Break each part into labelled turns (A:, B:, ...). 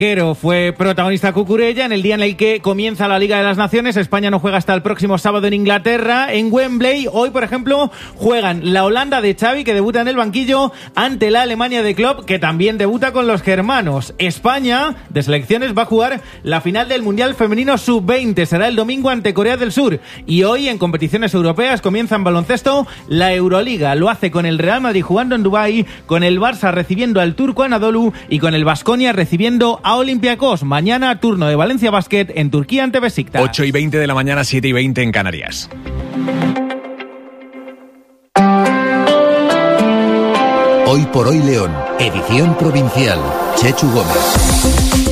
A: Fue protagonista Cucurella en el día en el que comienza la Liga de las Naciones. España no juega hasta el próximo sábado en Inglaterra, en Wembley. Hoy, por ejemplo, juegan la Holanda de Xavi, que debuta en el banquillo, ante la Alemania de Klopp, que también debuta con los germanos. España, de selecciones, va a jugar la final del Mundial Femenino Sub-20. Será el domingo ante Corea del Sur. Y hoy, en competiciones europeas, comienza en baloncesto la Euroliga. Lo hace con el Real Madrid jugando en Dubái, con el Barça recibiendo al Turco Anadolu y con el Baskonia recibiendo a Olympiacos. Mañana turno de Valencia Basket en Turquía ante Besiktas.
B: 8:20 de la mañana, 7:20 en Canarias.
C: Hoy por hoy León, edición provincial. Chechu Gómez.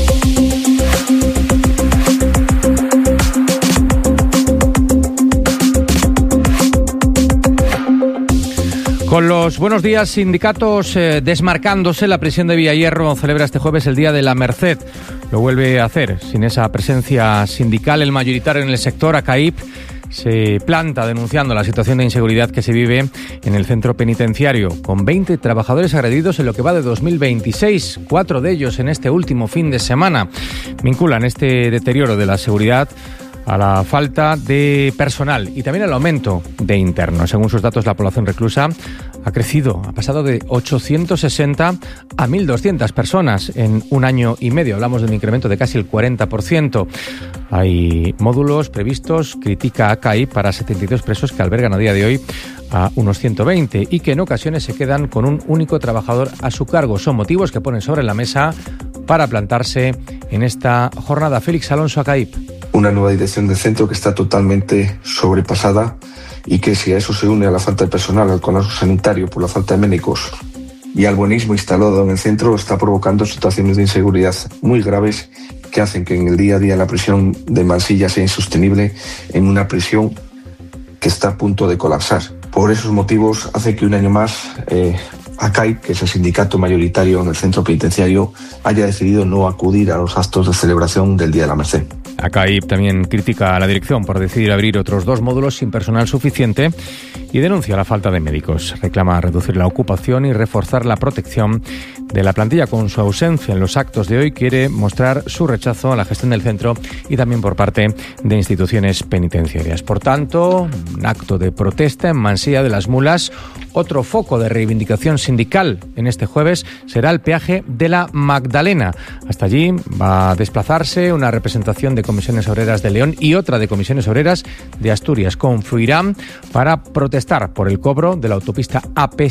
D: Con los buenos días, sindicatos desmarcándose, la prisión de Villayerro celebra este jueves el Día de la Merced. Lo vuelve a hacer. Sin esa presencia sindical, el mayoritario en el sector, ACAIP, se planta denunciando la situación de inseguridad que se vive en el centro penitenciario, con 20 trabajadores agredidos en lo que va de 2026, 4 de ellos en este último fin de semana. Vinculan este deterioro de la seguridad a la falta de personal y también al aumento de internos. Según sus datos, la población reclusa ha crecido, ha pasado de 860 a 1.200 personas en un año y medio. Hablamos de un incremento de casi el 40%. Hay módulos previstos, critica ACAI, para 72 presos que albergan a día de hoy a unos 120 y que en ocasiones se quedan con un único trabajador a su cargo. Son motivos que ponen sobre la mesa para plantarse en esta jornada. Félix Alonso, ACAIP.
E: Una nueva dirección del centro que está totalmente sobrepasada y que, si a eso se une a la falta de personal, al colapso sanitario por la falta de médicos y al buenismo instalado en el centro, está provocando situaciones de inseguridad muy graves que hacen que en el día a día la prisión de Mansilla sea insostenible, en una prisión que está a punto de colapsar. Por esos motivos hace que un año más ACAIP, que es el sindicato mayoritario en el centro penitenciario, haya decidido no acudir a los actos de celebración del Día de la Merced.
D: ACAIP también critica a la dirección por decidir abrir otros 2 módulos sin personal suficiente y denuncia la falta de médicos. Reclama reducir la ocupación y reforzar la protección de la plantilla. Con su ausencia en los actos de hoy, quiere mostrar su rechazo a la gestión del centro y también por parte de instituciones penitenciarias. Por tanto, un acto de protesta en Mansilla de las Mulas. Otro foco de reivindicación sindical en este jueves será el peaje de la Magdalena. Hasta allí va a desplazarse una representación de Comisiones Obreras de León y otra de Comisiones Obreras de Asturias. Confluirán para protestar por el cobro de la autopista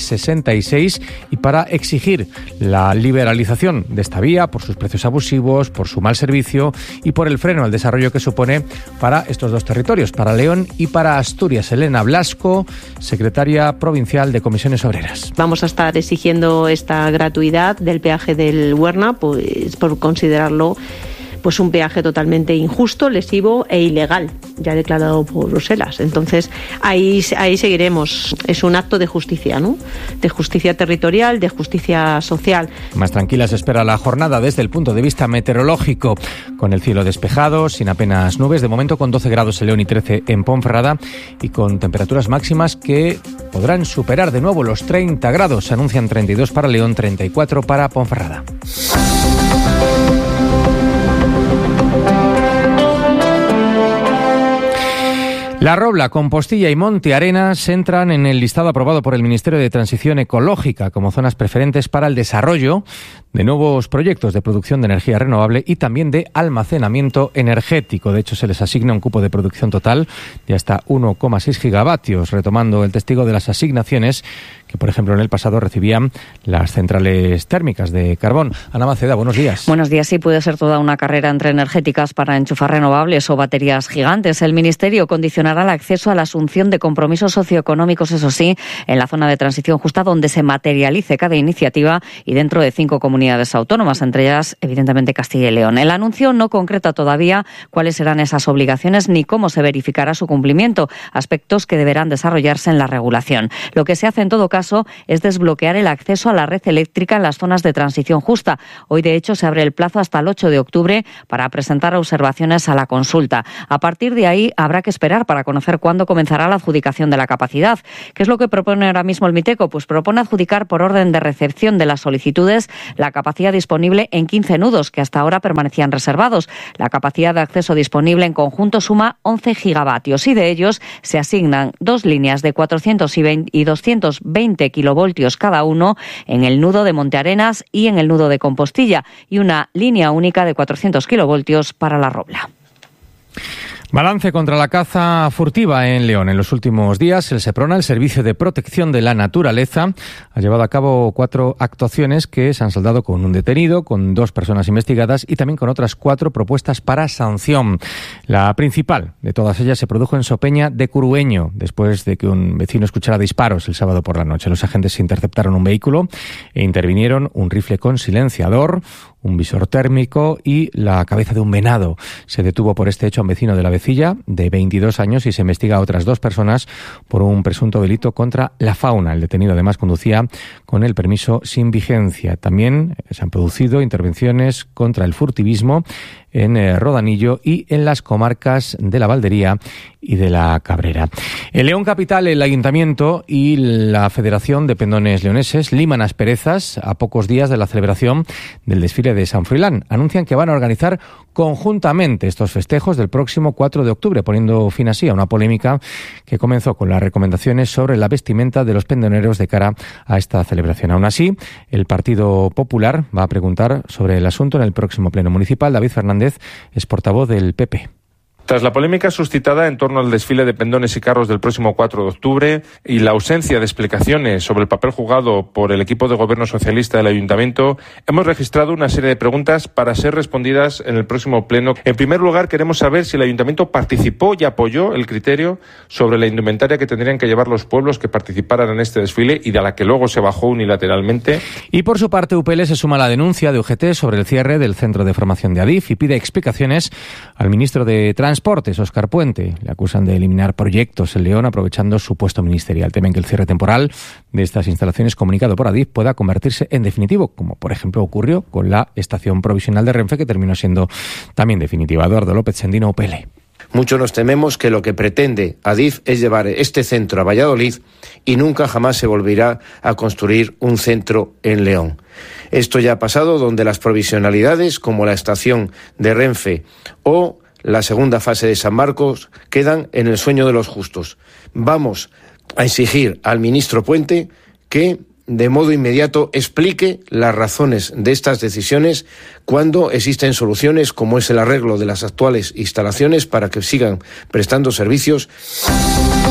D: AP66 y para exigir la liberalización de esta vía por sus precios abusivos, por su mal servicio y por el freno al desarrollo que supone para estos 2 territorios, para León y para Asturias. Elena Blasco, secretaria provincial de Comisiones Obreras.
F: Vamos a estar exigiendo esta gratuidad del peaje del Huerna, pues por considerarlo pues un peaje totalmente injusto, lesivo e ilegal, ya declarado por Bruselas. Entonces, ahí seguiremos. Es un acto de justicia, ¿no? De justicia territorial, de justicia social.
D: Más tranquila se espera la jornada desde el punto de vista meteorológico, con el cielo despejado, sin apenas nubes, de momento con 12 grados en León y 13 en Ponferrada, y con temperaturas máximas que podrán superar de nuevo los 30 grados. Se anuncian 32 para León, 34 para Ponferrada. La Robla, Compostilla y Monte Arenas entran en el listado aprobado por el Ministerio de Transición Ecológica como zonas preferentes para el desarrollo de nuevos proyectos de producción de energía renovable y también de almacenamiento energético. De hecho, se les asigna un cupo de producción total de hasta 1,6 gigavatios, retomando el testigo de las asignaciones que, por ejemplo, en el pasado recibían las centrales térmicas de carbón. Ana Maceda, buenos días.
G: Buenos días. Sí, puede ser toda una carrera entre energéticas para enchufar renovables o baterías gigantes. El Ministerio condicionará el acceso a la asunción de compromisos socioeconómicos, eso sí, en la zona de transición justa donde se materialice cada iniciativa y dentro de 5 comunidades autónomas, entre ellas, evidentemente, Castilla y León. El anuncio no concreta todavía cuáles serán esas obligaciones ni cómo se verificará su cumplimiento, aspectos que deberán desarrollarse en la regulación. Lo que se hace en todo caso caso es desbloquear el acceso a la red eléctrica en las zonas de transición justa. Hoy, de hecho, se abre el plazo hasta el 8 de octubre para presentar observaciones a la consulta. A partir de ahí habrá que esperar para conocer cuándo comenzará la adjudicación de la capacidad. ¿Qué es lo que propone ahora mismo el Miteco? Pues propone adjudicar por orden de recepción de las solicitudes la capacidad disponible en 15 nudos que hasta ahora permanecían reservados. La capacidad de acceso disponible en conjunto suma 11 gigavatios y de ellos se asignan 2 líneas de 420 y 220 kilovoltios cada uno en el nudo de Montearenas y en el nudo de Compostilla y una línea única de 400 kilovoltios para La Robla.
D: Balance contra la caza furtiva en León. En los últimos días, el Seprona, el Servicio de Protección de la Naturaleza, ha llevado a cabo 4 actuaciones que se han saldado con un detenido, con 2 personas investigadas y también con otras 4 propuestas para sanción. La principal de todas ellas se produjo en Sopeña de Curueño, después de que un vecino escuchara disparos el sábado por la noche. Los agentes interceptaron un vehículo e intervinieron un rifle con silenciador, un visor térmico y la cabeza de un venado. Se detuvo por este hecho a un vecino de la Vecilla de 22 años y se investiga a otras 2 personas por un presunto delito contra la fauna. El detenido además conducía con el permiso sin vigencia. También se han producido intervenciones contra el furtivismo en Rodanillo y en las comarcas de la Valdería y de la Cabrera. En León Capital, el Ayuntamiento y la Federación de Pendones Leoneses liman asperezas a pocos días de la celebración del desfile de San Froilán. Anuncian que van a organizar conjuntamente estos festejos del próximo 4 de octubre, poniendo fin así a una polémica que comenzó con las recomendaciones sobre la vestimenta de los pendoneros de cara a esta celebración. Aún así, el Partido Popular va a preguntar sobre el asunto en el próximo pleno municipal. David Fernández es portavoz del PP.
H: Tras la polémica suscitada en torno al desfile de pendones y carros del próximo 4 de octubre y la ausencia de explicaciones sobre el papel jugado por el equipo de gobierno socialista del Ayuntamiento, hemos registrado una serie de preguntas para ser respondidas en el próximo pleno. En primer lugar, queremos saber si el Ayuntamiento participó y apoyó el criterio sobre la indumentaria que tendrían que llevar los pueblos que participaran en este desfile y de la que luego se bajó unilateralmente.
D: Y por su parte, UPL se suma a la denuncia de UGT sobre el cierre del centro de formación de Adif y pide explicaciones al ministro de Transportes, Óscar Puente. Le acusan de eliminar proyectos en León aprovechando su puesto ministerial. Temen que el cierre temporal de estas instalaciones comunicado por Adif pueda convertirse en definitivo, como por ejemplo ocurrió con la estación provisional de Renfe, que terminó siendo también definitiva. Eduardo López Sendino, UPL.
I: Muchos nos tememos que lo que pretende Adif es llevar este centro a Valladolid y nunca jamás se volverá a construir un centro en León. Esto ya ha pasado donde las provisionalidades, como la estación de Renfe o la segunda fase de San Marcos, quedan en el sueño de los justos. Vamos a exigir al ministro Puente que de modo inmediato explique las razones de estas decisiones cuando existen soluciones como es el arreglo de las actuales instalaciones para que sigan prestando servicios.